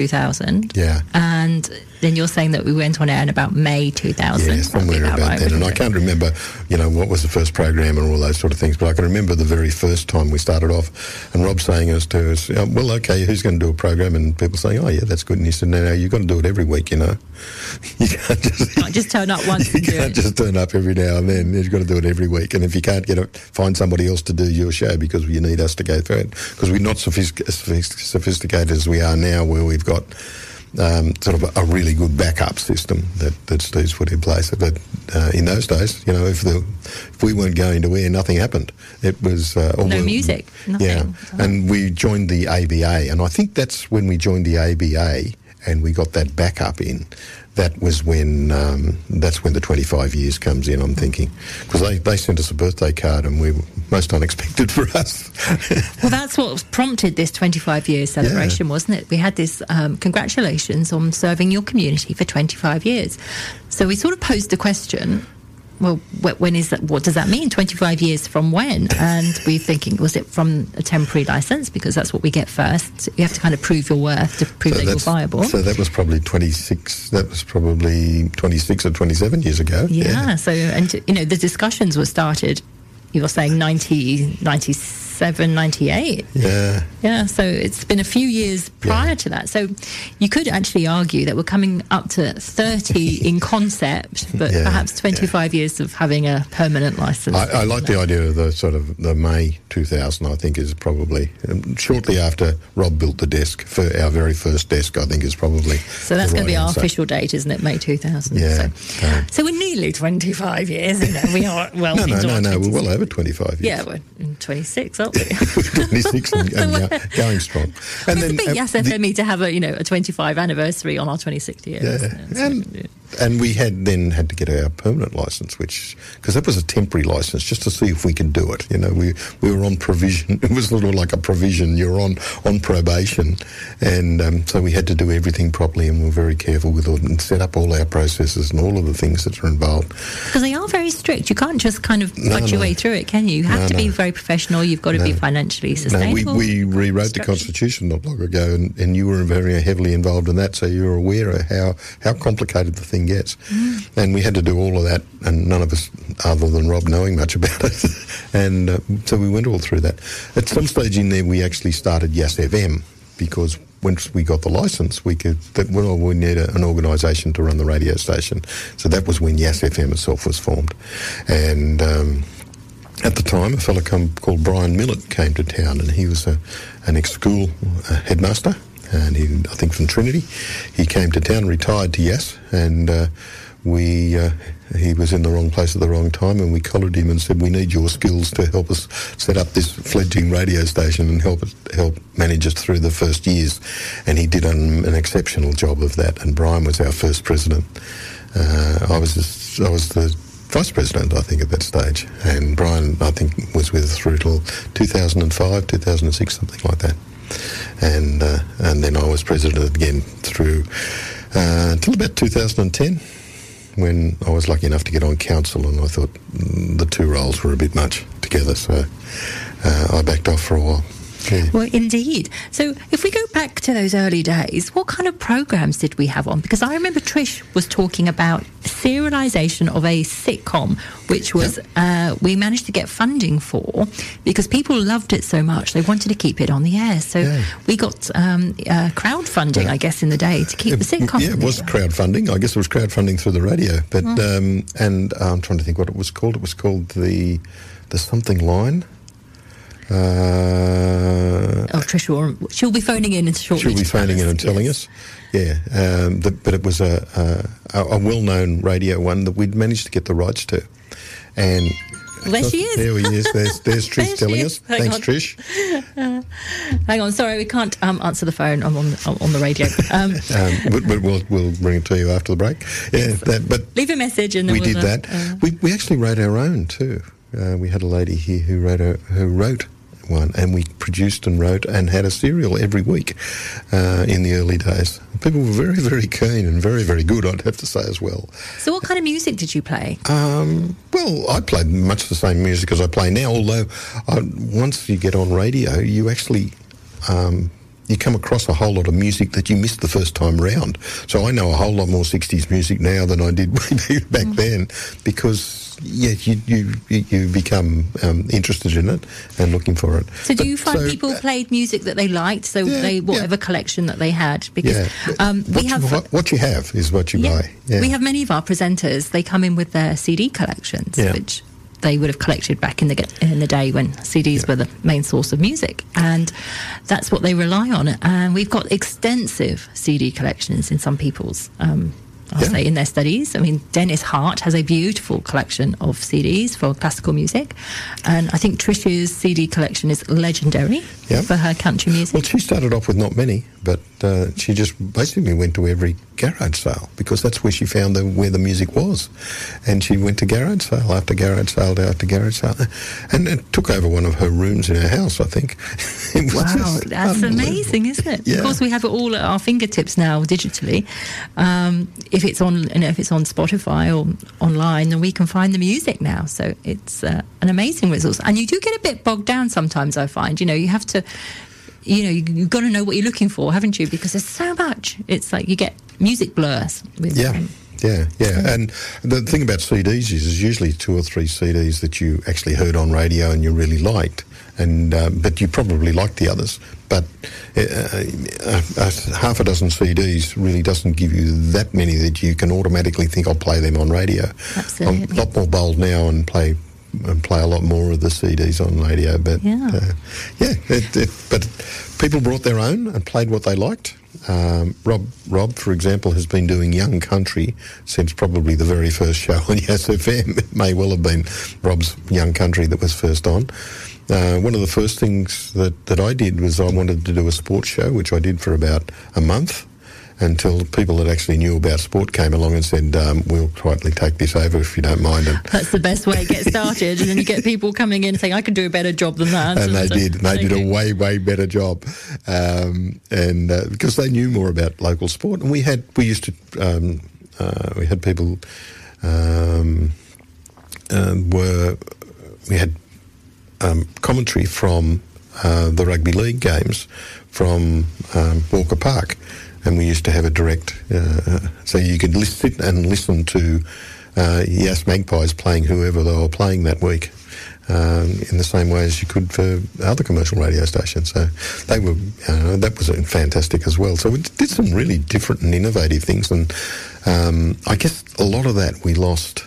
2000. Yeah. And then you're saying that we went on air in about May 2000. Yeah, somewhere about right, then. And I can't remember, what was the first program and all those sort of things, but I can remember the very first time we started off and Rob saying to us, well, okay, who's going to do a program? And people saying, oh, yeah, that's good. And he said, no, you've got to do it every week, You can't just turn up once You can't just turn up every now and then. You've got to do it every week. And if you can't find somebody else to do your show because you need us to go through it, because we're not sophisticated as we are now, where we've got sort of a really good backup system that Steve's put in place. But in those days, if we weren't going to air, nothing happened. It was no music, nothing. Yeah, and we joined the ABA, and I think that's when we joined the ABA and we got that backup in. That was when that's when the 25 years comes in, I'm thinking, because they sent us a birthday card and we were most unexpected for us. Well, that's what prompted this 25 years celebration, wasn't it? We had this congratulations on serving your community for 25 years. So we sort of posed the question, well, when is that? What does that mean? 25 years from when? And we're thinking, was it from a temporary license? Because that's what we get first. You have to kind of prove your worth to prove that you're viable. So that was probably 26. That was probably 26 or 27 years ago. Yeah. So, and the discussions were started. You were saying 97, 98. Yeah. Yeah, so it's been a few years prior to that. So you could actually argue that we're coming up to 30 in concept, but perhaps 25 years of having a permanent licence. I like the idea of the May 2000, I think, is probably shortly after Rob built the desk. For our very first desk, I think, is probably. So that's going to be our official date, isn't it? May 2000. Yeah. So we're nearly 25 years. We are well into No, we're well over 25 years. Yeah, we're in 26, aren't we? 26 and going strong. And it's a bit Yes FME to have a 25 anniversary on our 26th year. Yeah. And we had to get our permanent licence, because that was a temporary licence just to see if we could do it. We were on provision. It was sort of like a provision. You're on probation, and so we had to do everything properly, and we were very careful with it and set up all our processes and all of the things that are involved. Because they are very strict. You can't just kind of fudge your way through it, can you? You have to be very professional. You've got to be financially sustainable. No, we rewrote the Constitution not long ago, and you were very heavily involved in that, so you're aware of how complicated the thing gets. And we had to do all of that, and none of us, other than Rob, knowing much about it. And so we went all through that. At some stage in there, we actually started Yes FM, because once we got the licence, we need an organisation to run the radio station. So that was when Yes FM itself was formed. And at the time, a fellow called Brian Millett came to town, and he was an ex-school headmaster, and I think from Trinity. He came to town, retired to Yes, and he was in the wrong place at the wrong time, and we collared him and said, we need your skills to help us set up this fledgling radio station and help manage us through the first years. And he did an exceptional job of that, and Brian was our first president. I was the vice president, I think, at that stage, and Brian, I think, was with us through till 2005, 2006, something like that. And then I was president again through till about 2010, when I was lucky enough to get on council, and I thought the two roles were a bit much together, so I backed off for a while. Yeah. Well, indeed. So if we go back to those early days, what kind of programs did we have on? Because I remember Trish was talking about serialisation of a sitcom, which was we managed to get funding for, because people loved it so much they wanted to keep it on the air. So we got crowdfunding, I guess, in the day to keep the sitcom. Yeah, it was crowdfunding. I guess it was crowdfunding through the radio. But and I'm trying to think what it was called. It was called the something line. Trish, she'll be phoning in shortly. She'll be phoning in and telling us. Yeah, but it was a well-known radio one that we'd managed to get the rights to. And there she is. There he is. There's Trish telling us. Thanks, Trish. Hang on, sorry, we can't answer the phone. I'm on the radio. But we'll bring it to you after the break. Yeah, but leave a message, and we did that. We actually wrote our own too. We had a lady here who wrote one, and we produced and wrote and had a serial every week in the early days. People were very, very keen and very, very good, I'd have to say, as well. So what kind of music did you play? Well, I played much the same music as I play now, although once you get on radio, you actually you come across a whole lot of music that you missed the first time round. So I know a whole lot more 60s music now than I did back then, because you become interested in it and looking for it. So do you find people played music that they liked? So whatever collection that they had, because what you have is what you buy. Yeah. We have many of our presenters. They come in with their CD collections, which they would have collected back in the day when CDs were the main source of music, and that's what they rely on. And we've got extensive CD collections in some people's. I'll say in their studies. I mean, Dennis Hart has a beautiful collection of CDs for classical music, and I think Trish's CD collection is legendary for her country music. Well, she started off with not many, but she just basically went to every garage sale, because that's where she found where the music was, and she went to garage sale after garage sale after garage sale, and it took over one of her rooms in her house, I think. Wow, that's amazing, isn't it? Yeah. Of course, we have it all at our fingertips now digitally. If it's on Spotify or online, then we can find the music now. So it's an amazing resource. And you do get a bit bogged down sometimes, I find. You have to, you've got to know what you're looking for, haven't you? Because there's so much. It's like you get music blurs. Yeah. And the thing about CDs is usually 2 or 3 CDs that you actually heard on radio and you really liked, and but you probably liked the others. But half a dozen CDs really doesn't give you that many that you can automatically think, I'll play them on radio. Absolutely. I'm a lot more bold now and play a lot more of the CDs on radio. But but people brought their own and played what they liked. Rob, for example, has been doing Young Country since probably the very first show on Yes FM. It may well have been Rob's Young Country that was first on. One of the first things that I did was I wanted to do a sports show, which I did for about a month, until people that actually knew about sport came along and said, we'll quietly take this over if you don't mind. And that's the best way to get started. And then you get people coming in saying, I can do a better job than that. And they did. They did a way, way better job. And because they knew more about local sport. And we had people we had commentary from the rugby league games from Walker Park, and we used to have a direct, so you could sit and listen to Yass Magpies playing whoever they were playing that week, in the same way as you could for other commercial radio stations. So they were, that was fantastic as well. So we did some really different and innovative things, and I guess a lot of that we lost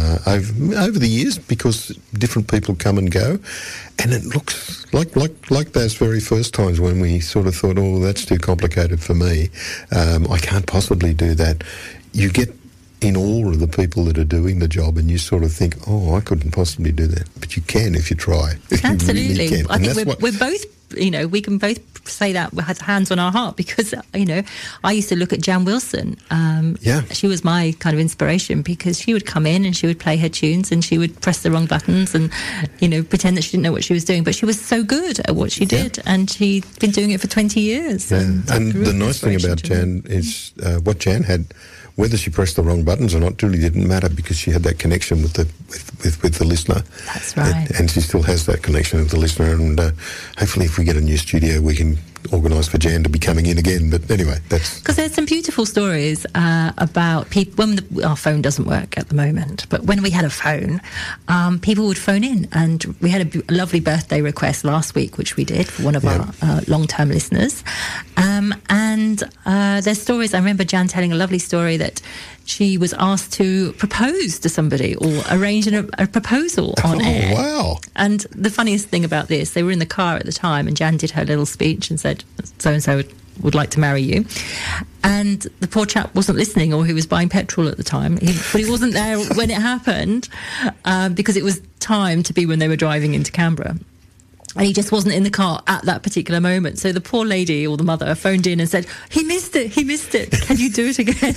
over the years, because different people come and go, and it looks like those very first times when we sort of thought, oh, that's too complicated for me, I can't possibly do that. You get in awe of the people that are doing the job, and you sort of think, oh, I couldn't possibly do that, but you can if you try. Absolutely. You really can. I think we're both, we can both say that with hands on our heart, because I used to look at Jan Wilson. She was my kind of inspiration, because she would come in and she would play her tunes and she would press the wrong buttons and pretend that she didn't know what she was doing, but she was so good at what she did, and she'd been doing it for 20 years. And the nice thing about Jan is what Jan had, whether she pressed the wrong buttons or not, really didn't matter, because she had that connection with the listener. That's right. And she still has that connection with the listener. And hopefully, if we get a new studio, we can organise for Jan to be coming in again. But anyway, that's... Because there's some beautiful stories about people... When our phone doesn't work at the moment, but when we had a phone, people would phone in. And we had a lovely birthday request last week, which we did for one of our long-term listeners. And there's stories... I remember Jan telling a lovely story that she was asked to propose to somebody or arrange a proposal on air. Wow. And the funniest thing about this, they were in the car at the time, and Jan did her little speech and said, so-and-so would like to marry you. And the poor chap wasn't listening, or he was buying petrol at the time. But he wasn't there when it happened, because it was timed to be when they were driving into Canberra. And he just wasn't in the car at that particular moment. So the poor lady, or the mother, phoned in and said, he missed it. Can you do it again?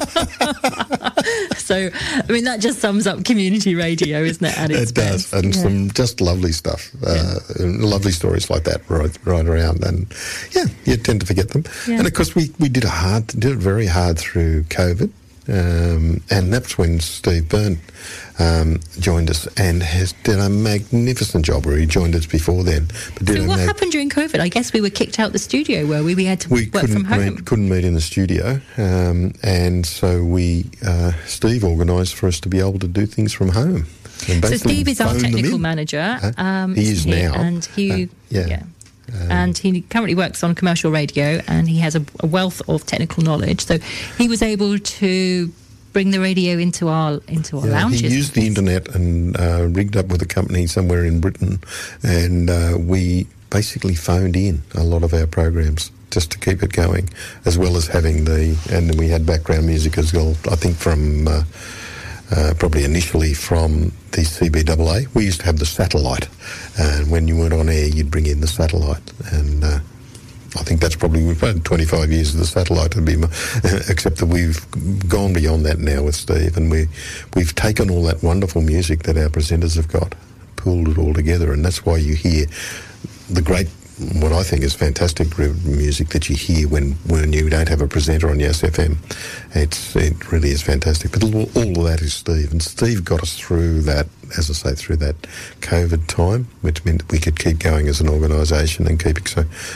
So, I mean, that just sums up community radio, isn't it, at its best? It does, and some just lovely stuff, lovely stories like that right around. And, you tend to forget them. Yeah. And, of course, we did it very hard through COVID. and that's when Steve Byrne joined us and has done a magnificent job. Where he joined us before then. But so what happened during COVID? I guess we were kicked out the studio, were we? We had to work from home. We couldn't meet in the studio, and so Steve organised for us to be able to do things from home. So Steve is our technical manager. He is now. And he... and he currently works on commercial radio, and he has a wealth of technical knowledge. So he was able to bring the radio into our lounges. He used the internet and rigged up with a company somewhere in Britain, and we basically phoned in a lot of our programs just to keep it going, as well as having and we had background music as well. I think from probably initially from the CBAA. We used to have the satellite, and when you weren't on air, you'd bring in the satellite, and I think that's probably, we've had 25 years of the satellite to be, except that we've gone beyond that now with Steve, and we've taken all that wonderful music that our presenters have got, pulled it all together, and that's why you hear the great, what I think is fantastic music that you hear when you don't have a presenter on Yes FM. It really is fantastic. But all of that is Steve, and Steve got us through that, as I say, through that COVID time, which meant that we could keep going as an organisation and keep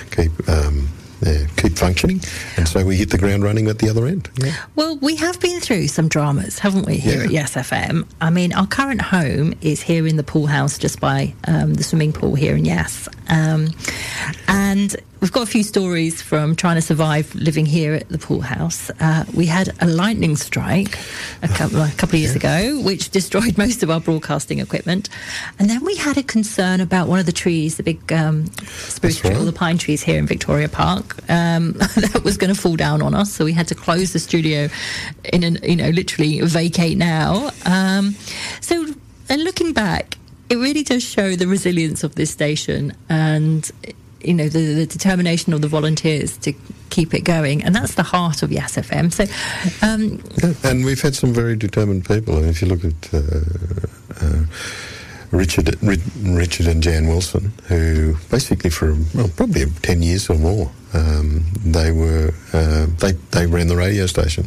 functioning, and so we hit the ground running at the other end. Yeah. Well, we have been through some dramas, haven't we, here at Yes FM? I mean, our current home is here in the pool house, just by the swimming pool here in Yes, and we've got a few stories from trying to survive living here at the pool house. We had a lightning strike a couple of years ago, which destroyed most of our broadcasting equipment. And then we had a concern about one of the trees, the big spruce tree, or the pine trees here in Victoria Park, that was going to fall down on us. So we had to close the studio literally vacate now. And looking back, it really does show the resilience of this station and the determination of the volunteers to keep it going, and that's the heart of Yes FM. So, and we've had some very determined people. And if you look at Richard and Jan Wilson, who basically for probably 10 years or more, they ran the radio station.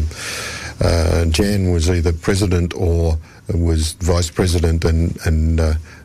Jan was either president or was vice president, and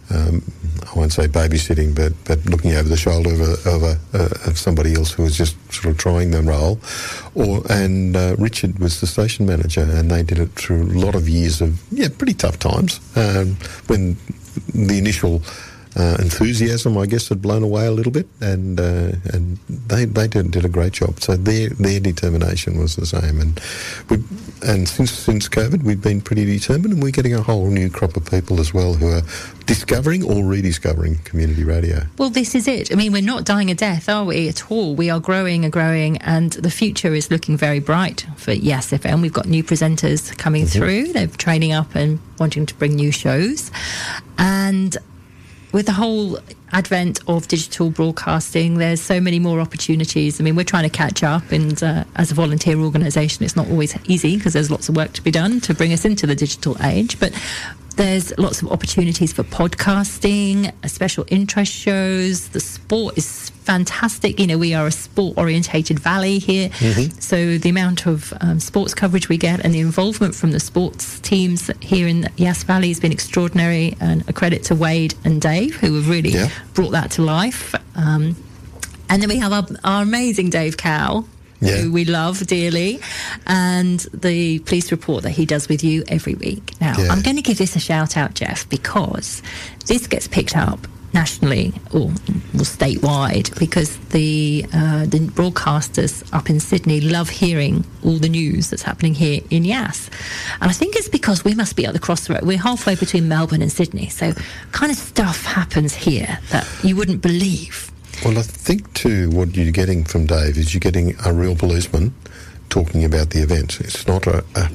I won't say babysitting, but looking over the shoulder of somebody else who was just sort of trying the role. And Richard was the station manager, and they did it through a lot of years of pretty tough times when the initial enthusiasm, I guess, had blown away a little bit, and they did a great job. So their determination was the same, and since COVID, we've been pretty determined, and we're getting a whole new crop of people as well who are discovering or rediscovering community radio. Well, this is it. I mean, we're not dying a death, are we, at all? We are growing, and the future is looking very bright for Yes FM. We've got new presenters coming through. They're training up and wanting to bring new shows, and with the whole advent of digital broadcasting, there's so many more opportunities. I mean, we're trying to catch up, and as a volunteer organisation, it's not always easy because there's lots of work to be done to bring us into the digital age. But there's lots of opportunities for podcasting, special interest shows. The sport is fantastic. We are a sport-orientated valley here. So the amount of sports coverage we get and the involvement from the sports teams here in Yass Valley has been extraordinary, and a credit to Wade and Dave, who have really brought that to life. And then we have our amazing Dave Cowell, who we love dearly, and the police report that he does with you every week. Now, I'm going to give this a shout out, Jeff, because this gets picked up nationally or statewide, because the broadcasters up in Sydney love hearing all the news that's happening here in Yass. And I think it's because we must be at the crossroad. We're halfway between Melbourne and Sydney, so kind of stuff happens here that you wouldn't believe. Well, I think too what you're getting from Dave is you're getting a real policeman talking about the event. It's not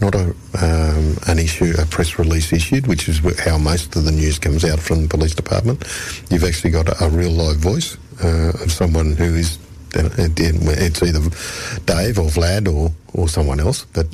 an issue, a press release issued, which is how most of the news comes out from the police department. You've actually got a real live voice of someone who is, it's either Dave or Vlad or someone else, but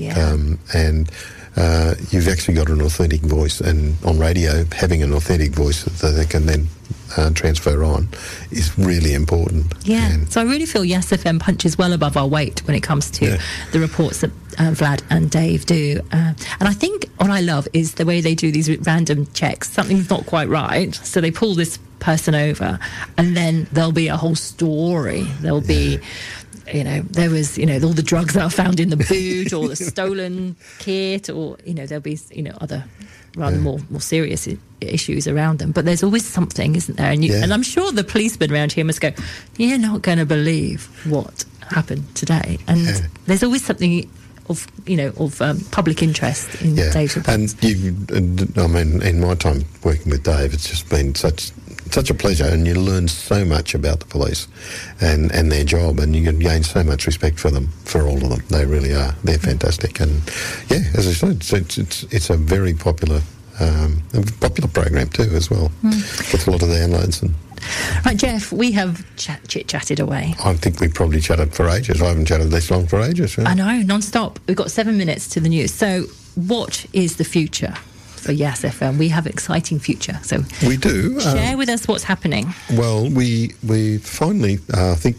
you've actually got an authentic voice, and on radio, having an authentic voice that they can then transfer on is really important. Yeah, so I really feel Yes FM punches well above our weight when it comes to the reports that Vlad and Dave do. And I think what I love is the way they do these random checks. Something's not quite right, so they pull this person over, and then there'll be a whole story. There'll be... there was, all the drugs that are found in the boot or the stolen kit, or, there'll be, other rather more serious issues around them. But there's always something, isn't there? And I'm sure the policemen around here must go, you're not going to believe what happened today. And there's always something of public interest in Dave's reports. And in my time working with Dave, it's just been such a pleasure, and you learn so much about the police and their job, and you gain so much respect for them, for all of them. They really are. They're fantastic, and as I said, it's a very popular program too as well. Gets a lot of downloads. And right, Jeff, we have chit-chatted away. I think we've probably chatted for ages. I haven't chatted this long for ages. Right? I know, non-stop. We've got 7 minutes to the news. So what is the future for Yes FM? We have an exciting future. So we do. Share with us what's happening. Well, we finally, I think,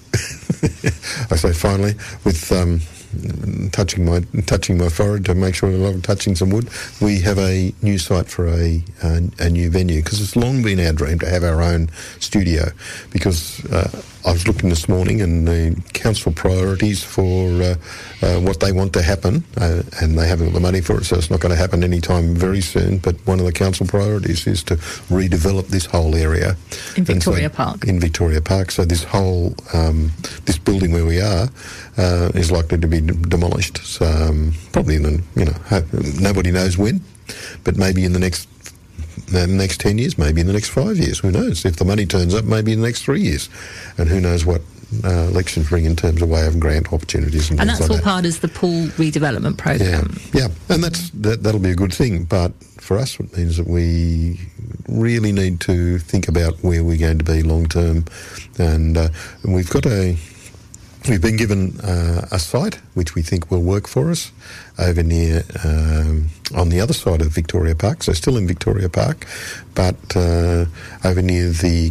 I say finally, with touching my forehead to make sure I'm touching some wood, we have a new site for a new venue, because it's long been our dream to have our own studio, because I was looking this morning and the council priorities for what they want to happen, and they haven't got the money for it, so it's not going to happen anytime very soon, but one of the council priorities is to redevelop this whole area. In Victoria Park. In Victoria Park. So this whole, this building where we are is likely to be demolished. So probably nobody knows when, but maybe in the next 10 years, maybe in the next 5 years, who knows? If the money turns up, maybe in the next 3 years. And who knows what elections bring in terms of way of grant opportunities. And that's all part of the pool redevelopment program. Yeah, and that'll be a good thing. But for us, it means that we really need to think about where we're going to be long term. And we've been given a site which we think will work for us over near on the other side of Victoria Park, so still in Victoria Park, but over near the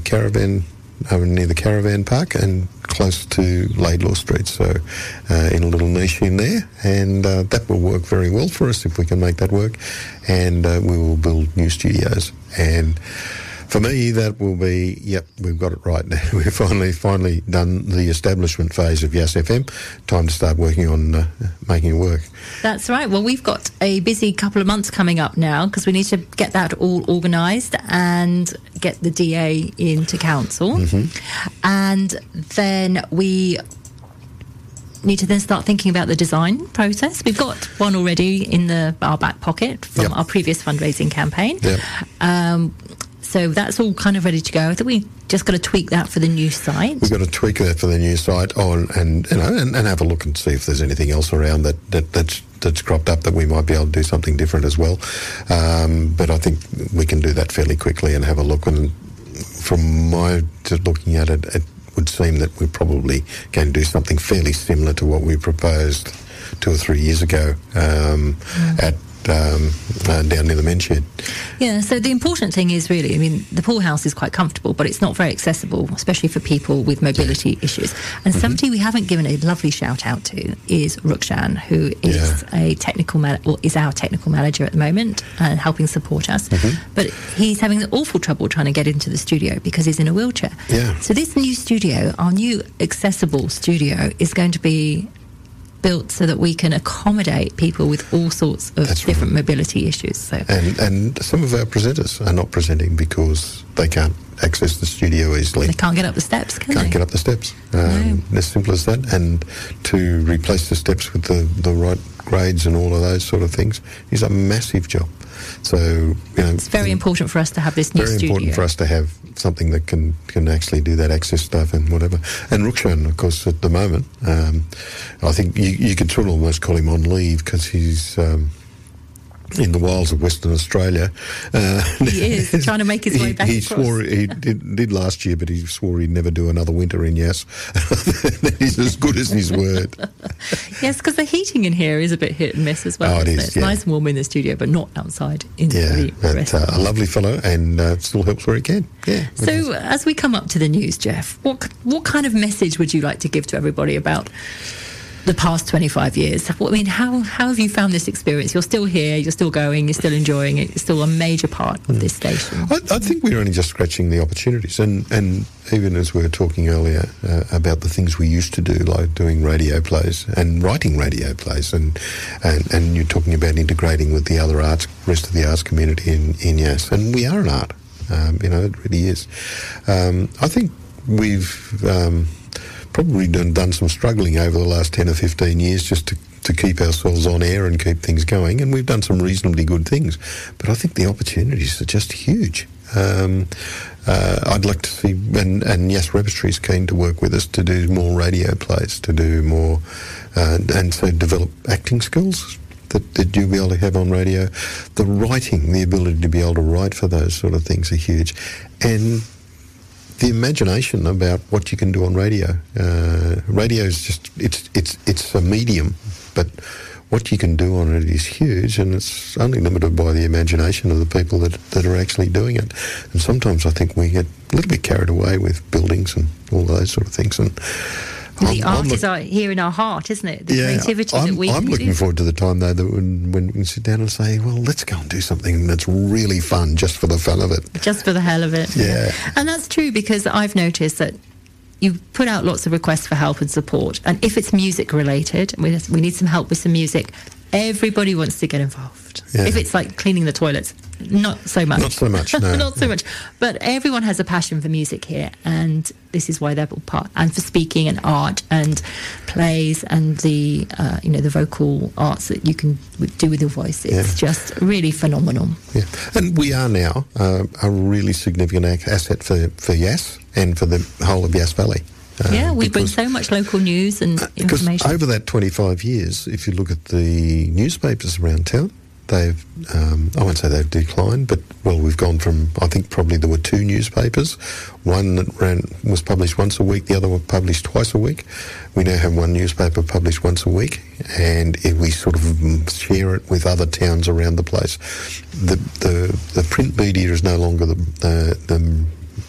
caravan park and close to Laidlaw Street, so in a little niche in there, and that will work very well for us if we can make that work, and we will build new studios. And for me, that will be, we've got it right now. We've finally done the establishment phase of Yes FM. Time to start working on making it work. That's right. Well, we've got a busy couple of months coming up now, because we need to get that all organised and get the DA into council. And then we need to then start thinking about the design process. We've got one already in our back pocket from our previous fundraising campaign. So that's all kind of ready to go. I think we just got to tweak that for the new site. We've got to tweak that for the new site, and have a look and see if there's anything else around that's cropped up that we might be able to do something different as well. But I think we can do that fairly quickly and have a look. And from my looking at it, it would seem that we're probably going to do something fairly similar to what we proposed 2 or 3 years ago at down near the men's shed. Yeah, so the important thing is really, the pool house is quite comfortable, but it's not very accessible, especially for people with mobility issues. And somebody we haven't given a lovely shout out to is Rukshan, who is is our technical manager at the moment and helping support us. But he's having awful trouble trying to get into the studio because he's in a wheelchair. So this new studio, our new accessible studio, is going to be built so that we can accommodate people with all sorts of different mobility issues. So and some of our presenters are not presenting because they can't access the studio easily. They can't get up the steps, Can't get up the steps. As simple as that. And to replace the steps with the right grades and all of those sort of things is a massive job. So, it's very important for us to have this new studio. Very important for us to have something that can actually do that access stuff and whatever. And Rukshan, of course, at the moment, I think you could sort of almost call him on leave because he's in the wilds of Western Australia. He is trying to make his way back he across. swore he did last year, but he swore he'd never do another winter in Yass. He's as good as his word. Yes, because the heating in here is a bit hit and miss as well. Oh, it isn't is, It's yeah. nice and warm in the studio, but not outside in the But rest. a lovely fellow, and still helps where he can. Yeah. So, as we come up to the news, Jeff, what kind of message would you like to give to everybody about the past 25 years? I mean, how have you found this experience? You're still here, you're still going, you're still enjoying it, you're still a major part of this station. I think we're only just scratching the opportunities, and even as we were talking earlier about the things we used to do, like doing radio plays and writing radio plays, and you're talking about integrating with the other rest of the arts community in Yass, and we are an art. It really is. I think we've probably done some struggling over the last 10 or 15 years just to keep ourselves on air and keep things going, and we've done some reasonably good things. But I think the opportunities are just huge. I'd like to see, and Yass Repertory is keen to work with us to do more radio plays, to do more, and so develop acting skills that you'll be able to have on radio. The writing, the ability to be able to write for those sort of things are huge. And the imagination about what you can do on radio. Radio is just, it's a medium, but what you can do on it is huge, and it's only limited by the imagination of the people that are actually doing it. And sometimes I think we get a little bit carried away with buildings and all those sort of things. And the art is here in our heart, isn't it? The creativity that we I'm can looking do. forward to the time, though, that when we can sit down and say, well, let's go and do something that's really fun just for the fun of it. Just for the hell of it. Yeah. And that's true, because I've noticed that you put out lots of requests for help and support, and if it's music related, we need some help with some music, everybody wants to get involved. Yeah. If it's like cleaning the toilets, not so much. Not so much, no. Not so much. But everyone has a passion for music here, and this is why they're all part. And for speaking and art and plays and the the vocal arts that you can do with your voice. It's just really phenomenal. Yeah, and we are now a really significant asset for Yass and for the whole of Yass Valley. We bring so much local news and information. Because over that 25 years, if you look at the newspapers around town, they've, I won't say they've declined, but, well, we've gone from, I think probably there were 2 newspapers. One that was published once a week, the other one published twice a week. We now have one newspaper published once a week, and we sort of share it with other towns around the place. The print media is no longer the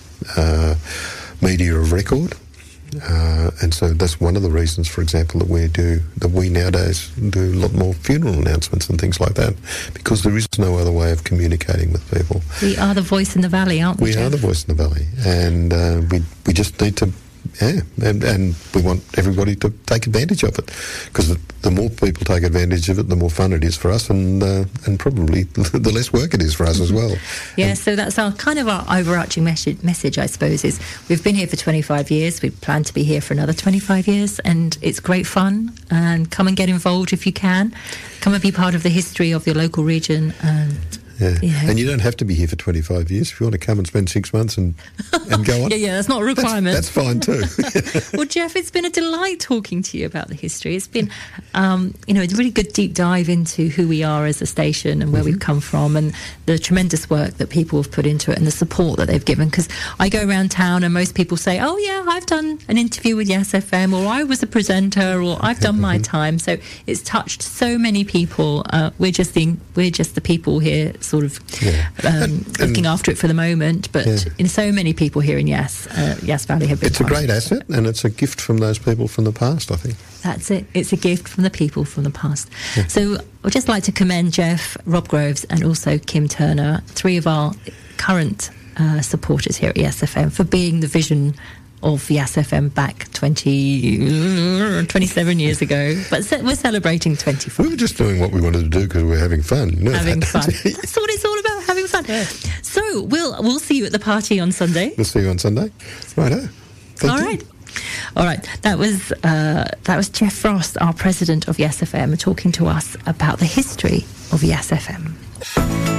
media of record. And so that's one of the reasons, for example, that we nowadays do a lot more funeral announcements and things like that, because there is no other way of communicating with people. We are the voice in the valley, aren't we? We are the voice in the valley, and we just need to, and we want everybody to take advantage of it, because the more people take advantage of it, the more fun it is for us, and probably the less work it is for us as well. Yeah, so that's our overarching message, I suppose, is we've been here for 25 years, we plan to be here for another 25 years, and it's great fun, and come and get involved if you can. Come and be part of the history of your local region. And you don't have to be here for 25 years. If you want to come and spend 6 months and go on. yeah, that's not a requirement. That's fine too. Well, Jeff, it's been a delight talking to you about the history. It's been, a really good deep dive into who we are as a station and where we've come from, and the tremendous work that people have put into it and the support that they've given. Because I go around town and most people say, oh yeah, I've done an interview with Yass FM, or I was a presenter, or I've done my time. So it's touched so many people. We're just the people here sort of looking after it for the moment, but in so many people here in Yass Valley have been. It's a great asset, and it's a gift from those people from the past, I think. That's it. It's a gift from the people from the past. Yeah. So I'd just like to commend Jeff, Rob Groves, and also Kim Turner, 3 of our current supporters here at Yass FM, for being the vision of Yass FM back 27 years ago. But we're celebrating 25. We were just doing what we wanted to do because we were having fun. Having fun. That's what it's all about, having fun. Yeah. So we'll see you at the party on Sunday. We'll see you on Sunday. Righto. All right. All right, that was Jeff Frost, our president of Yass FM, talking to us about the history of Yass FM.